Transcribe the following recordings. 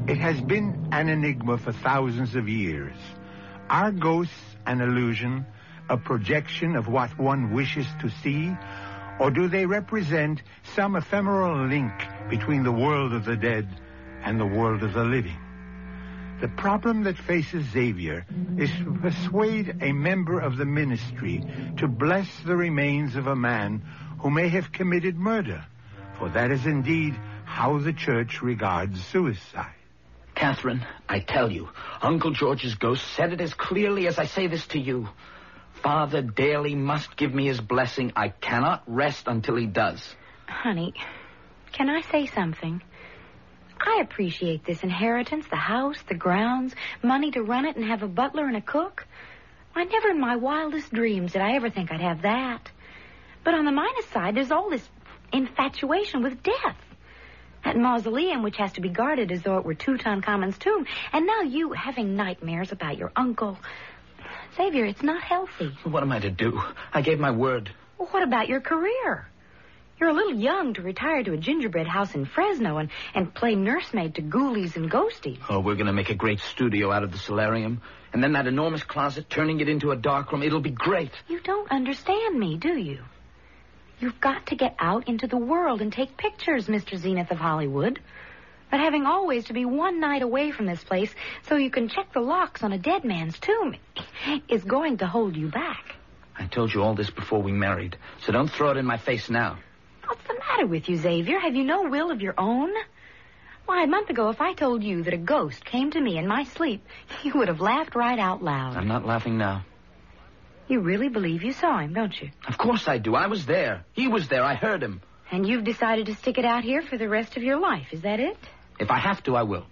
It has been an enigma for thousands of years. Are ghosts an illusion, a projection of what one wishes to see? Or do they represent some ephemeral link between the world of the dead and the world of the living? The problem that faces Xavier is to persuade a member of the ministry to bless the remains of a man who may have committed murder, for that is indeed how the church regards suicide. Catherine, I tell you, Uncle George's ghost said it as clearly as I say this to you. Father Daly must give me his blessing. I cannot rest until he does. Honey, can I say something? I appreciate this inheritance, the house, the grounds, money to run it and have a butler and a cook. I never in my wildest dreams did I ever think I'd have that. But on the minus side, there's all this infatuation with death. That mausoleum, which has to be guarded as though it were Tutankhamun's tomb. And now you having nightmares about your uncle. Xavier, it's not healthy. What am I to do? I gave my word. Well, what about your career? You're a little young to retire to a gingerbread house in Fresno and play nursemaid to ghoulies and ghosties. Oh, we're going to make a great studio out of the solarium. And then that enormous closet, turning it into a darkroom. It'll be great. You don't understand me, do you? You've got to get out into the world and take pictures, Mr. Zenith of Hollywood. But having always to be one night away from this place so you can check the locks on a dead man's tomb is going to hold you back. I told you all this before we married, so don't throw it in my face now. What's the matter with you, Xavier? Have you no will of your own? Why, a month ago, if I told you that a ghost came to me in my sleep, you would have laughed right out loud. I'm not laughing now. You really believe you saw him, don't you? Of course I do. I was there. He was there. I heard him. And you've decided to stick it out here for the rest of your life, is that it? If I have to, I will.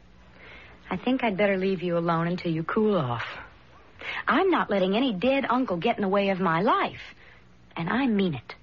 I think I'd better leave you alone until you cool off. I'm not letting any dead uncle get in the way of my life. And I mean it.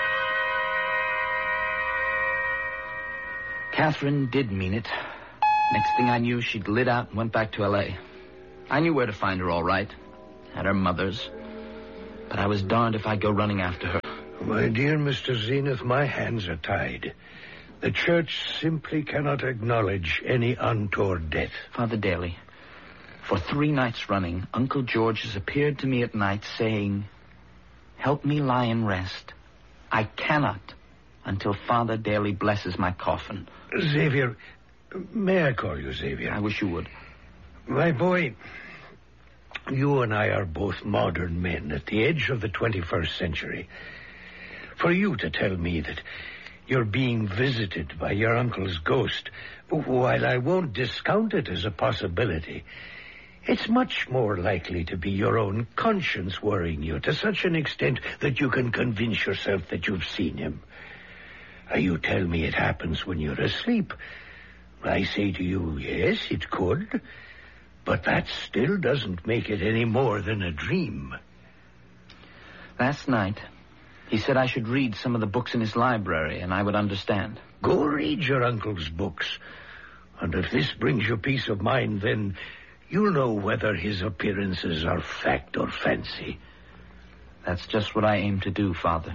Catherine did mean it. Next thing I knew, she'd lit out and went back to L.A. I knew where to find her all right. At her mother's. But I was darned if I'd go running after her. My dear Mr. Zenith, my hands are tied. The church simply cannot acknowledge any untoward death. Father Daly, for 3 nights running, Uncle George has appeared to me at night saying, "Help me lie and rest. I cannot until Father Daly blesses my coffin." Xavier, may I call you Xavier? I wish you would. My boy, you and I are both modern men at the edge of the 21st century. For you to tell me that you're being visited by your uncle's ghost, while I won't discount it as a possibility, it's much more likely to be your own conscience worrying you to such an extent that you can convince yourself that you've seen him. You tell me it happens when you're asleep. I say to you, yes, it could, but that still doesn't make it any more than a dream. Last night, he said I should read some of the books in his library, and I would understand. Go read your uncle's books. And if this brings you peace of mind, then you'll know whether his appearances are fact or fancy. That's just what I aim to do, Father.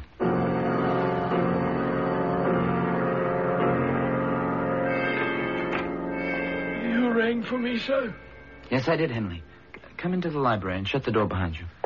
You rang for me, sir? Yes, I did, Henley. Come into the library and shut the door behind you.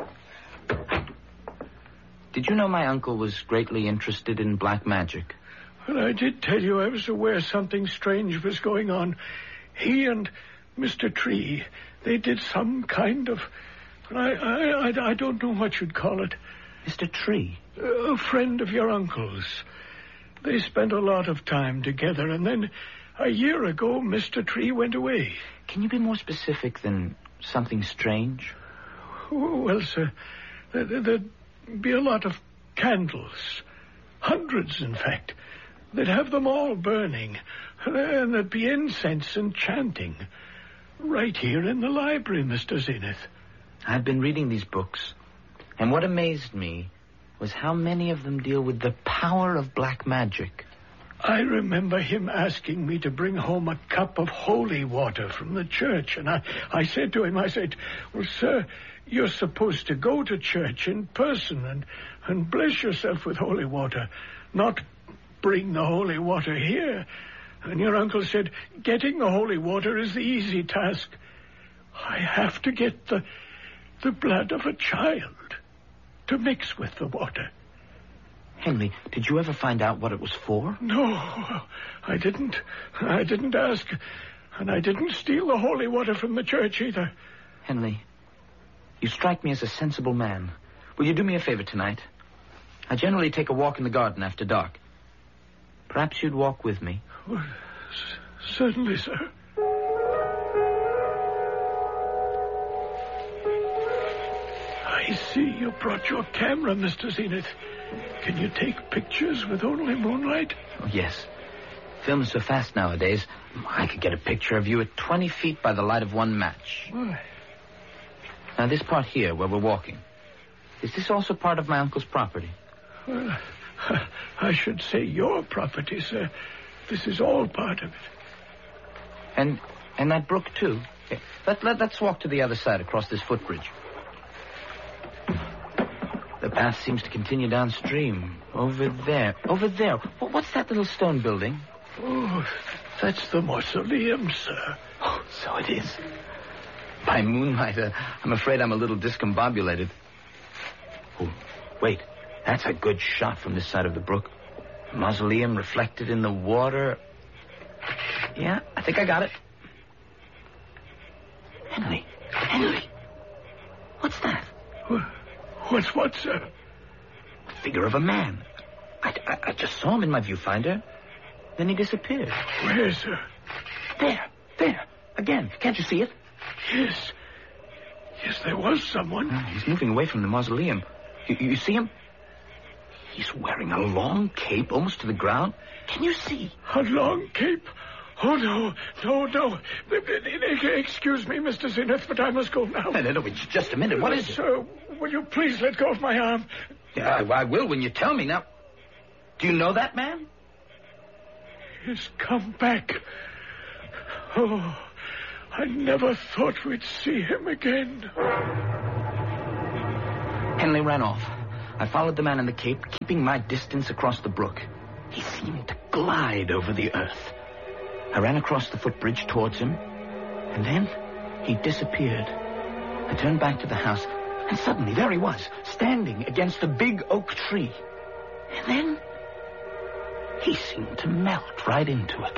Did you know my uncle was greatly interested in black magic? Well, I did tell you I was aware something strange was going on. He and Mr. Tree, they did some kind of... I don't know what you'd call it. Mr. Tree? A friend of your uncle's. They spent a lot of time together, and then a year ago, Mr. Tree went away. Can you be more specific than something strange? Well, sir, there'd be a lot of candles. Hundreds, in fact. They'd have them all burning. And there'd be incense and chanting. Right here in the library, Mr. Zenith. I've been reading these books, and what amazed me was how many of them deal with the power of black magic. I remember him asking me to bring home a cup of holy water from the church, and I said to him, well, sir, you're supposed to go to church in person and bless yourself with holy water, not bring the holy water here. And your uncle said getting the holy water is the easy task. I have to get the blood of a child to mix with the water. Henley, did you ever find out what it was for? No, I didn't. I didn't ask. And I didn't steal the holy water from the church either. Henley, you strike me as a sensible man. Will you do me a favor tonight? I generally take a walk in the garden after dark. Perhaps you'd walk with me. Well, certainly, sir. I see you brought your camera, Mr. Zenith. Can you take pictures with only moonlight? Oh, yes. Film is so fast nowadays, I could get a picture of you at 20 feet by the light of one match. Why? Now, this part here, where we're walking, is this also part of my uncle's property? Well, I should say your property, sir. This is all part of it. And that brook, too? Okay. Let's walk to the other side across this footbridge. The path seems to continue downstream. Over there. Over there. What's that little stone building? Oh, that's the mausoleum, sir. Oh, so it is. By moonlight, I'm afraid I'm a little discombobulated. Oh, wait. That's a good shot from this side of the brook. Mausoleum reflected in the water. Yeah, I think I got it. Henley. What's that? What's what, sir? The figure of a man. I just saw him in my viewfinder. Then he disappeared. Where, sir? There. Again. Can't you see it? Yes, there was someone. He's moving away from the mausoleum. You see him? He's wearing a long cape almost to the ground. Can you see? A long cape? Oh, no. Excuse me, Mr. Zenith, but I must go now. No, just a minute. What is it? Sir, will you please let go of my arm? Yeah, I will when you tell me. Now, do you know that man? He's come back. Oh, I never thought we'd see him again. Henley ran off. I followed the man in the cape, keeping my distance across the brook. He seemed to glide over the earth. I ran across the footbridge towards him, and then he disappeared. I turned back to the house, and suddenly there he was, standing against a big oak tree. And then he seemed to melt right into it.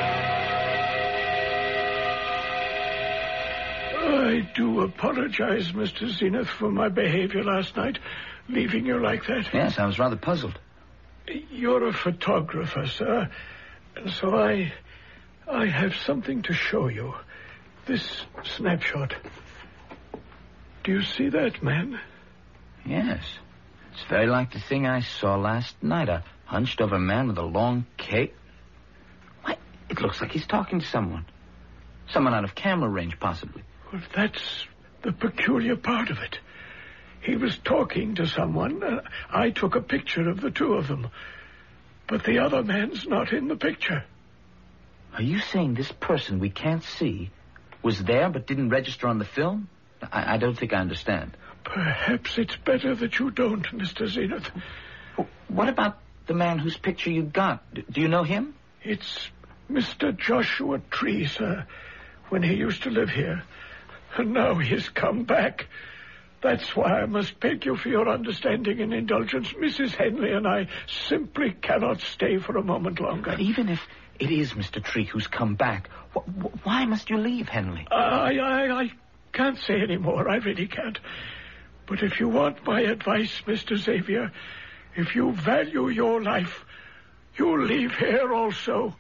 I do apologize, Mr. Zenith, for my behavior last night, leaving you like that. Yes, I was rather puzzled. You're a photographer, sir, and so I have something to show you. This snapshot. Do you see that man? Yes. It's very like the thing I saw last night. A hunched-over man with a long cape. Why, it looks like he's talking to someone. Someone out of camera range, possibly. Well, that's the peculiar part of it. He was talking to someone. I took a picture of the two of them. But the other man's not in the picture. Are you saying this person we can't see was there but didn't register on the film? I don't think I understand. Perhaps it's better that you don't, Mr. Zenith. What about the man whose picture you got? Do you know him? It's Mr. Joshua Tree, sir, when he used to live here. And now he's come back. That's why I must beg you for your understanding and indulgence. Mrs. Henley and I simply cannot stay for a moment longer. But even if it is Mr. Tree who's come back, why must you leave, Henley? I can't say any more. I really can't. But if you want my advice, Mr. Xavier, if you value your life, you'll leave here also.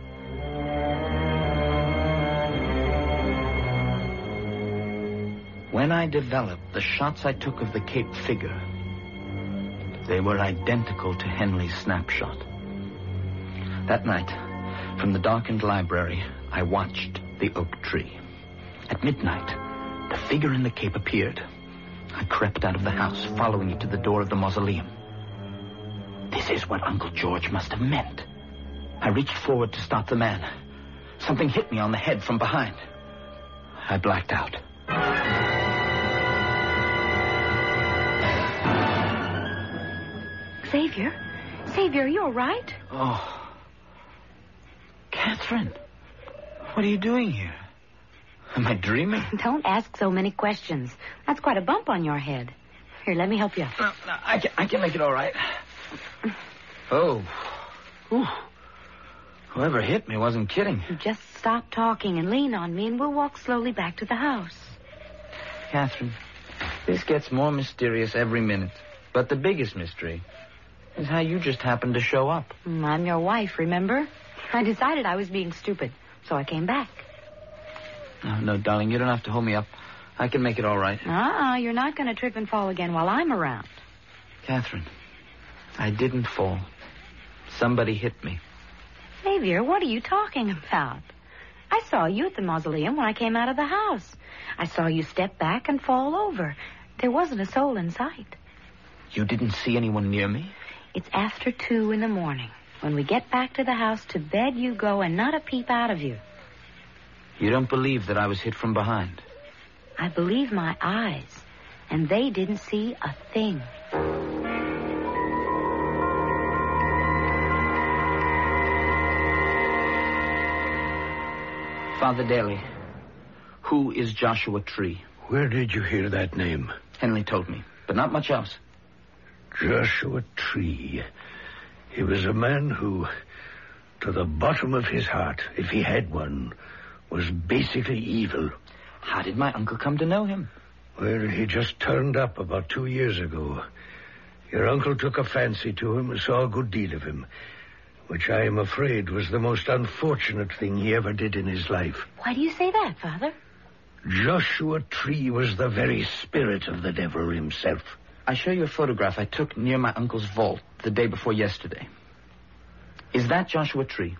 When I developed the shots I took of the Cape figure, they were identical to Henley's snapshot. That night, from the darkened library, I watched the oak tree. At midnight, the figure in the cape appeared. I crept out of the house, following it to the door of the mausoleum. This is what Uncle George must have meant. I reached forward to stop the man. Something hit me on the head from behind. I blacked out. Xavier, are you all right? Oh. Catherine, what are you doing here? Am I dreaming? Don't ask so many questions. That's quite a bump on your head. Here, let me help you. No, I can make it all right. Oh. Whew. Whoever hit me wasn't kidding. Just stop talking and lean on me, and we'll walk slowly back to the house. Catherine, this gets more mysterious every minute. But the biggest mystery is how you just happened to show up. I'm your wife, remember? I decided I was being stupid, so I came back. No, darling, you don't have to hold me up. I can make it all right. You're not going to trip and fall again while I'm around. Catherine, I didn't fall. Somebody hit me. Xavier, what are you talking about? I saw you at the mausoleum when I came out of the house. I saw you step back and fall over. There wasn't a soul in sight. You didn't see anyone near me? It's after 2 in the morning. When we get back to the house, to bed you go and not a peep out of you. You don't believe that I was hit from behind? I believe my eyes, and they didn't see a thing. Father Daly, who is Joshua Tree? Where did you hear that name? Henley told me, but not much else. Joshua Tree. He was a man who, to the bottom of his heart, if he had one, was basically evil. How did my uncle come to know him? Well, he just turned up about 2 years ago. Your uncle took a fancy to him and saw a good deal of him, which I am afraid was the most unfortunate thing he ever did in his life. Why do you say that, Father? Joshua Tree was the very spirit of the devil himself. I show you a photograph I took near my uncle's vault the day before yesterday. Is that Joshua Tree?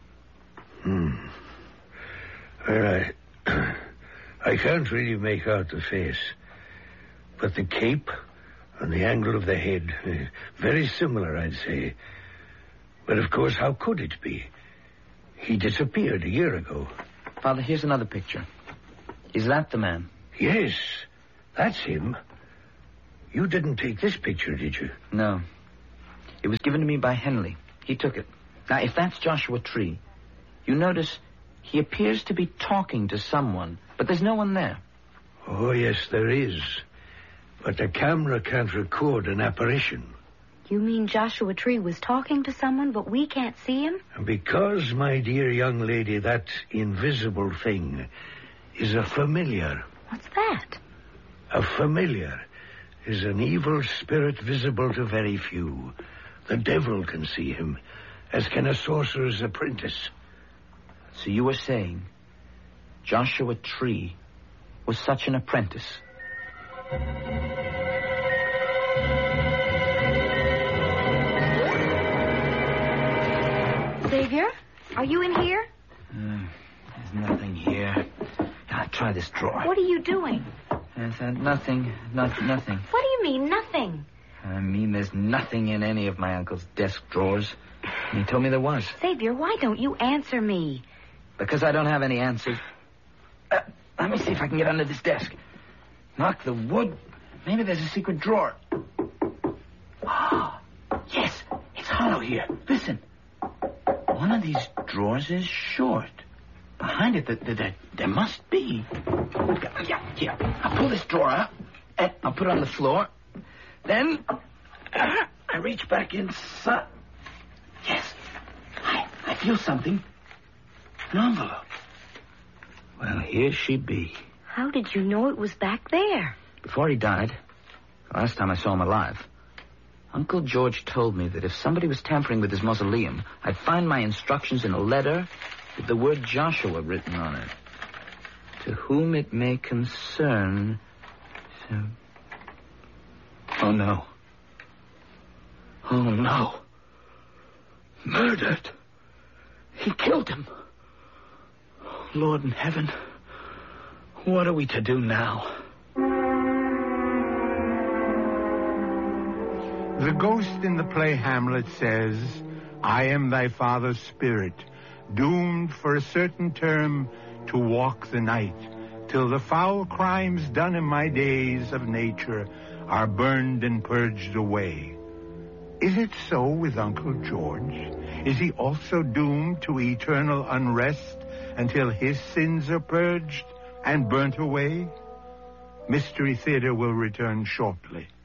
Well, I can't really make out the face. But the cape and the angle of the head, very similar, I'd say. But, of course, how could it be? He disappeared a year ago. Father, here's another picture. Is that the man? Yes, that's him. You didn't take this picture, did you? No. It was given to me by Henley. He took it. Now, if that's Joshua Tree, you notice he appears to be talking to someone, but there's no one there. Oh, yes, there is. But the camera can't record an apparition. You mean Joshua Tree was talking to someone, but we can't see him? And because, my dear young lady, that invisible thing is a familiar. What's that? A familiar is an evil spirit visible to very few. The devil can see him, as can a sorcerer's apprentice. So you were saying Joshua Tree was such an apprentice? Xavier, are you in here? There's nothing here. I'll try this drawer. What are you doing? Nothing. What do you mean, nothing? I mean, there's nothing in any of my uncle's desk drawers. And he told me there was. Xavier, why don't you answer me? Because I don't have any answers. Let me see if I can get under this desk. Knock the wood. Maybe there's a secret drawer. Oh, yes. It's hollow here. Listen. One of these drawers is short. Behind it, there must be. Yeah, here. I'll pull this drawer out. And I'll put it on the floor. Then, I reach back inside. Yes. I feel something. An envelope. Well, here she be. How did you know it was back there? Before he died, the last time I saw him alive, Uncle George told me that if somebody was tampering with his mausoleum, I'd find my instructions in a letter with the word Joshua written on it. To whom it may concern... Oh, no. Oh, no. Murdered. He killed him. Lord in heaven, what are we to do now? The ghost in the play Hamlet says, I am thy father's spirit, doomed for a certain term to walk the night, till the foul crimes done in my days of nature are burned and purged away. Is it so with Uncle George? Is he also doomed to eternal unrest until his sins are purged and burnt away? Mystery Theater will return shortly.